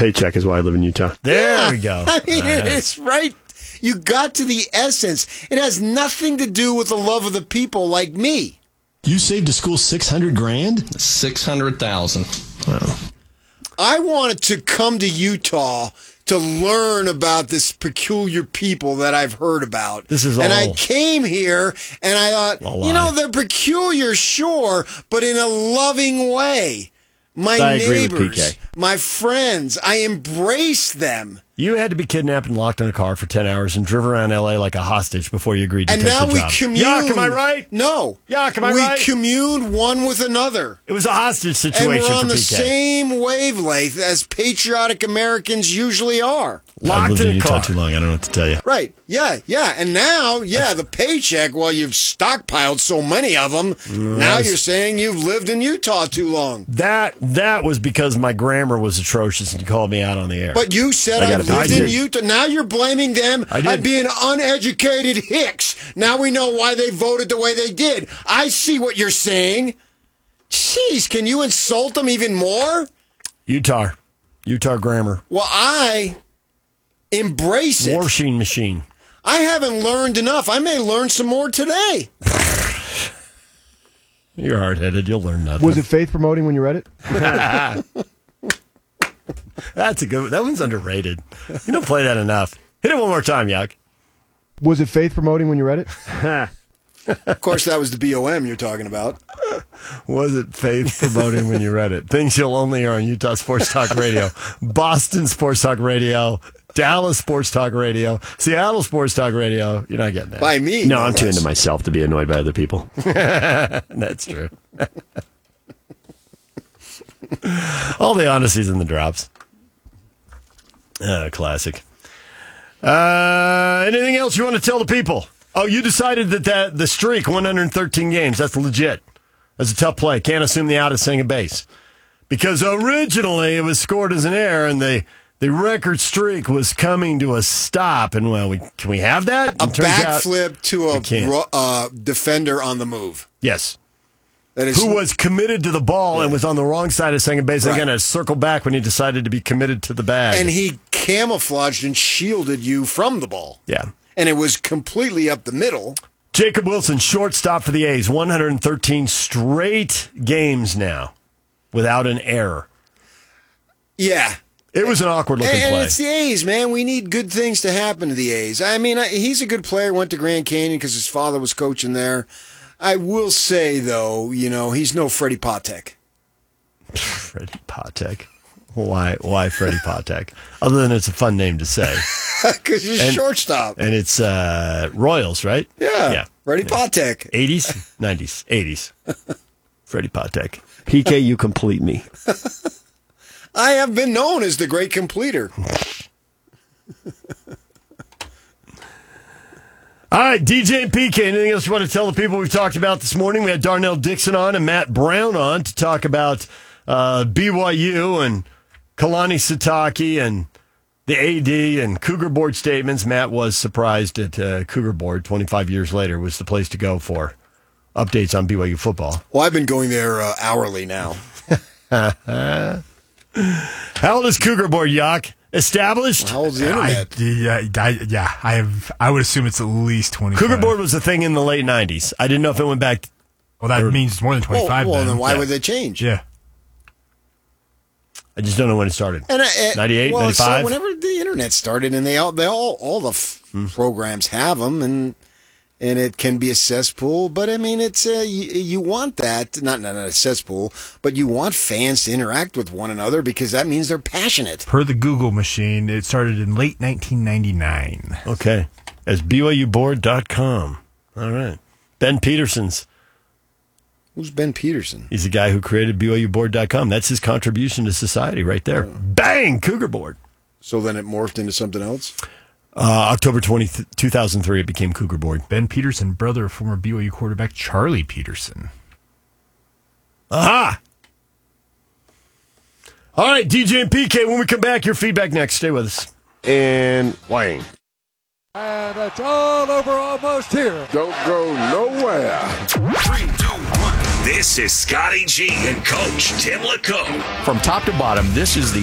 paycheck is why I live in Utah. There we go. I mean, it's right. You got to the essence. It has nothing to do with the love of the people like me. You saved a school $600,000? $600,000. Wow. I wanted to come to Utah to learn about this peculiar people that I've heard about. And I came here and I thought, they're peculiar, sure, but in a loving way. My neighbors, my friends, I embrace them. You had to be kidnapped and locked in a car for 10 hours and driven around L.A. like a hostage before you agreed to take the job. And now we commune. Yuck, am I right? No. Yuck, am I right? We commune one with another. It was a hostage situation and we're on for the PK. same wavelength as patriotic Americans usually are. Locked I've lived in in a Utah car. too long. I don't know what to tell you. Right. Yeah. And now, the paycheck, well, you've stockpiled so many of them. Now you're saying you've lived in Utah too long. That was because my grammar was atrocious and you called me out on the air. But you said I've lived in Utah. Now you're blaming them on being uneducated hicks. Now we know why they voted the way they did. I see what you're saying. Jeez, can you insult them even more? Utah grammar. Well, I embrace it. Machine. I haven't learned enough. I may learn some more today. You're hard-headed. You'll learn nothing. Was it faith promoting when you read it? That's a good one. That one's underrated. You don't play that enough. Hit it one more time, Yuck. Was it faith promoting when you read it? Of course, that was the BOM you're talking about. Was it faith promoting when you read it? Things you'll only hear on Utah Sports Talk Radio, Boston Sports Talk Radio, Dallas Sports Talk Radio, Seattle Sports Talk Radio. You're not getting that. By me. No, I'm too into myself to be annoyed by other people. That's true. All the honesty's in the drops. Classic. Anything else you want to tell the people? Oh, you decided that the streak, 113 games, that's legit. That's a tough play. Can't assume the out of second base. Because originally it was scored as an error, and the record streak was coming to a stop. And, can we have that? A backflip to a defender on the move. Yes. Who was committed to the ball and was on the wrong side of second base. Right. Again, had to circle back when he decided to be committed to the bag. And he camouflaged and shielded you from the ball. Yeah. And it was completely up the middle. Jacob Wilson, shortstop for the A's, 113 straight games now without an error. Yeah. It was an awkward-looking play. And it's the A's, man. We need good things to happen to the A's. I mean, he's a good player, went to Grand Canyon because his father was coaching there. I will say, though, he's no Freddie Patek. Freddie Patek? Why Freddie Patek? Other than it's a fun name to say. Because he's shortstop. And it's Royals, right? Yeah. Freddie Patek. 80s? 90s? 80s. Freddie Patek. PK, you complete me. I have been known as the great completer. All right, DJ and PK, anything else you want to tell the people we've talked about this morning? We had Darnell Dixon on and Matt Brown on to talk about BYU and Kalani Sitake and the AD and Cougar Board statements. Matt was surprised at Cougar Board 25 years later was the place to go for updates on BYU football. Well, I've been going there hourly now. How old is Cougar Board, Yuck? Established? How old's the internet? I would assume it's at least 25. Cougar Board was a thing in the late 90s. I didn't know if it went back. Well, that means it's more than 25 Well, then why would they change? Yeah. I just don't know when it started. 98, 95? So whenever the internet started, and all the programs have them, and it can be a cesspool. But I mean, it's you want that, not a cesspool, but you want fans to interact with one another because that means they're passionate. Per the Google machine, it started in late 1999. Okay, as BYUboard.com. All right, Ben Peterson's. Who's Ben Peterson? He's the guy who created BYUboard.com. That's his contribution to society right there. Bang! Cougar Board. So then it morphed into something else? October 2003, it became Cougar Board. Ben Peterson, brother of former BYU quarterback Charlie Peterson. Aha! All right, DJ and PK, when we come back, your feedback next. Stay with us. And Wayne. And it's all over almost here. Don't go nowhere. 3, 2, 1. This is Scotty G and Coach Tim LeCoe. From top to bottom, this is the